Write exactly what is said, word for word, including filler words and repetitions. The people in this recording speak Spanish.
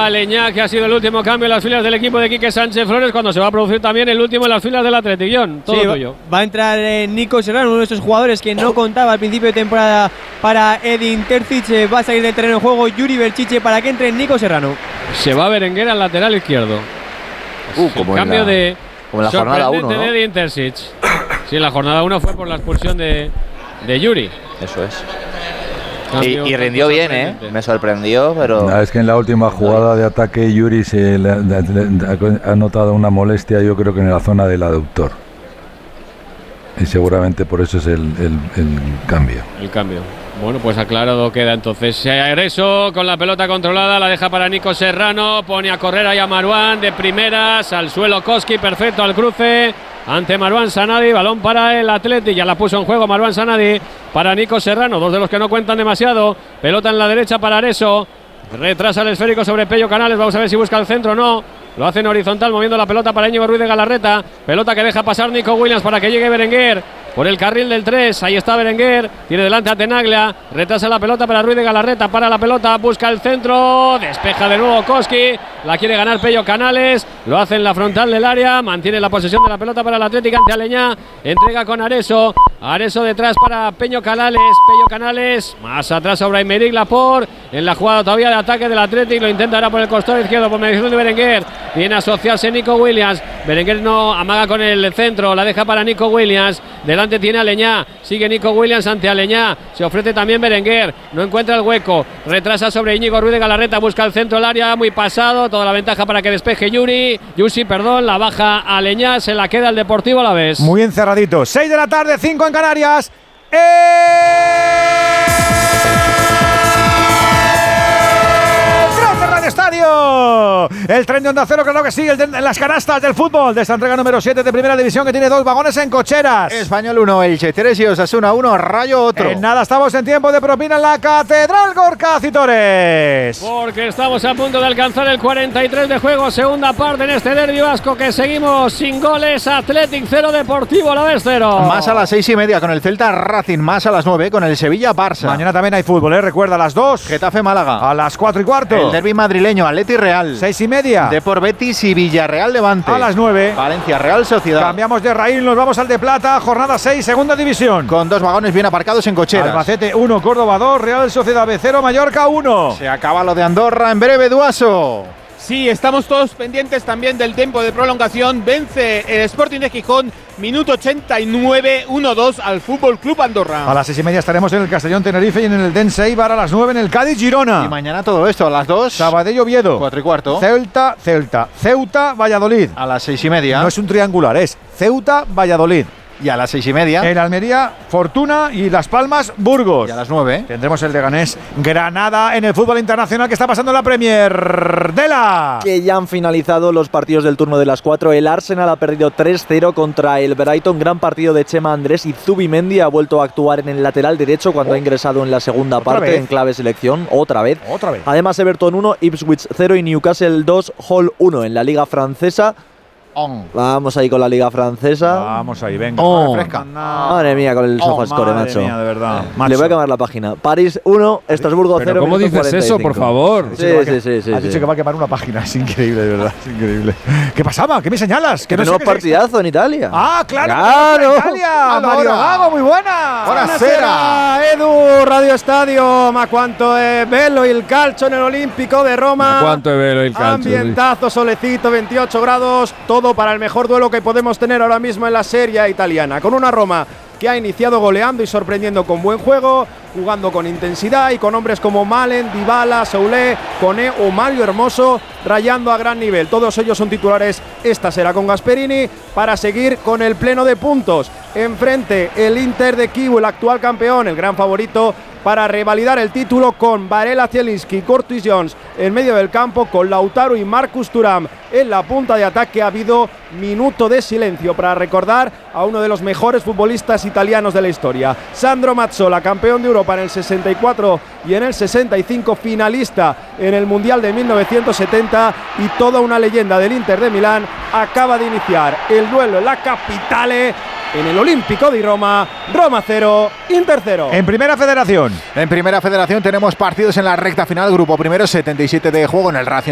a Aleñá, que ha sido el último cambio en las filas del equipo de Quique Sánchez Flores, cuando se va a producir también el último en las filas del Atletillón. Todo sí, tuyo. Va a entrar eh, Nico Serrano, uno de estos jugadores que no contaba al principio de temporada para Edin Terzic. Eh, va a salir del terreno de juego Yuri Berchiche para que entre Nico Serrano. Se va Berenguer al lateral izquierdo. Uh, como el cambio en la, de como en la jornada uno, ¿no? de Edin Terzic. Sí, la jornada uno fue por la expulsión de, de Yuri. Eso es. Y, y rindió bien, ¿eh? Me sorprendió, pero… No, es que en la última jugada de ataque Yuri se le, le, le, ha notado una molestia, yo creo que en la zona del aductor. Y seguramente por eso es el, el, el cambio. El cambio. Bueno, pues aclarado queda entonces. Agreso con la pelota controlada, la deja para Nico Serrano, pone a correr ahí a Marouane de primeras, al suelo Koski, perfecto al cruce, ante Marouane Sanadi, balón para el Athletic, ya la puso en juego Marouane Sanadi para Nico Serrano, dos de los que no cuentan demasiado, pelota en la derecha para Areso, retrasa el esférico sobre Pello Canales, vamos a ver si busca el centro o no. Lo hace en horizontal, moviendo la pelota para Íñigo Ruiz de Galarreta. Pelota que deja pasar Nico Williams para que llegue Berenguer por el carril del tres. Ahí está Berenguer. Tiene delante a Tenaglia. Retrasa la pelota para Ruiz de Galarreta. Para la pelota, busca el centro. Despeja de nuevo Koski. La quiere ganar Pello Canales. Lo hace en la frontal del área. Mantiene la posesión de la pelota para el Atlético ante Aleñá. Entrega con Areso. Areso detrás para Peño Canales. Pello Canales. Más atrás sobre Aymeric Laporte. En la jugada todavía de ataque del Atlético. Lo intenta ahora por el costado izquierdo por mediación de Berenguer. Viene a asociarse Nico Williams. Berenguer no amaga con el centro. La deja para Nico Williams. Delante tiene Aleñá. Sigue Nico Williams ante Aleñá. Se ofrece también Berenguer. No encuentra el hueco. Retrasa sobre Íñigo Ruiz de Galarreta. Busca el centro del área. Muy pasado. Toda la ventaja para que despeje Yuri. Yusi, perdón. La baja Aleñá. Se la queda el Deportivo Alavés. Muy encerradito. seis de la tarde, cinco en Canarias. ¡Eh! Estadio, el tren de Onda Cero, claro que sí, el de, en las canastas del fútbol de esta entrega número siete de Primera División, que tiene dos vagones en cocheras. Español uno, Elche tres y Osasuna uno, Rayo otro. En nada estamos en tiempo de propina en la Catedral Gorka Citores. Porque estamos a punto de alcanzar el cuarenta y tres de juego, segunda parte en este derbi vasco, que seguimos sin goles. Athletic cero, Deportivo Alavés cero. Más a las seis y media con el Celta Racing, más a las nueve con el Sevilla Barça. Mañana también hay fútbol, ¿eh? Recuerda, a las dos Getafe Málaga. A las cuatro y cuarto el derbi madrileño, Atleti Real. Seis y media. Depor Betis y Villarreal Levante. A las nueve. Valencia Real Sociedad. Cambiamos de raíz, nos vamos al de plata, jornada seis, segunda división. Con dos vagones bien aparcados en cocheras. Albacete uno, Córdoba dos, Real Sociedad B cero, Mallorca uno. Se acaba lo de Andorra en breve, Duaso. Sí, estamos todos pendientes también del tiempo de prolongación. Vence el Sporting de Gijón, minuto ochenta y nueve, uno dos al Fútbol Club Andorra. A las seis y media estaremos en el Castellón Tenerife y en el Dense Eibar. A las nueve en el Cádiz Girona. Y mañana todo esto a las dos. Sabadell Oviedo. Cuatro y cuarto. Celta, Celta. Ceuta, Valladolid. A las seis y media. No es un triangular, es Ceuta, Valladolid. Y a las seis y media. En Almería, Fortuna y Las Palmas, Burgos. Y a las nueve. Tendremos el Leganés Granada en el fútbol internacional que está pasando en la Premier. ¡Dela! Que ya han finalizado los partidos del turno de las cuatro. El Arsenal ha perdido tres cero contra el Brighton. Gran partido de Chema Andrés y Zubimendi ha vuelto a actuar en el lateral derecho cuando oh. ha ingresado en la segunda ¿Otra parte vez? en clave selección. Otra vez. Otra vez. Además, Everton uno, Ipswich cero y Newcastle dos, Hull uno en la Liga Francesa. On. Vamos ahí con la Liga Francesa. Vamos ahí, venga. Oh. Refresca. Madre mía, con el Oh, sofascore, madre macho. mía, de verdad. Eh, Macho. Le voy a cambiar la página. París uno, Estrasburgo cero. ¿Pero cómo dices eso, por favor? Sí, sí, sí, sí. Has sí. dicho que va a quemar una página. Es increíble, de verdad. Es increíble. ¿Qué pasaba? ¿Qué me señalas? Que no no sé qué es partidazo en Italia. Ah, claro. Claro. Italia. Allora. Mario Gago, muy buena. Buonasera, Edu, Radio Stadio, ma quanto è bello il calcio nell'Olimpico de Roma. Ma quanto è bello il calcio. Ambientazo, solecito, veintiocho grados, todo para el mejor duelo que podemos tener ahora mismo en la Serie A italiana, con una Roma que ha iniciado goleando y sorprendiendo con buen juego, jugando con intensidad y con hombres como Malen, Dybala, Soulé, Koné o Mario Hermoso rayando a gran nivel. Todos ellos son titulares esta será con Gasperini para seguir con el pleno de puntos. Enfrente el Inter de Kiev, el actual campeón, el gran favorito para revalidar el título, con Varela, Zielinski, Curtis Jones en medio del campo, con Lautaro y Marcus Thuram en la punta de ataque. Ha habido minuto de silencio para recordar a uno de los mejores futbolistas italianos de la historia, Sandro Mazzola, campeón de Europa en el sesenta y cuatro y en el sesenta y cinco, finalista en el Mundial de mil novecientos setenta y toda una leyenda del Inter de Milán. Acaba de iniciar el duelo en la Capitale, en el Olímpico de Roma. Roma cero, Inter cero. En Primera Federación. En Primera Federación tenemos partidos en la recta final. Grupo primero, setenta y siete de juego en el Racing